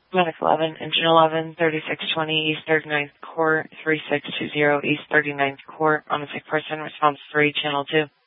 Medic 11, Engine 11, 3620 East 39th Court, 3620 East 39th Court, on a sick person, response 3, Channel 2.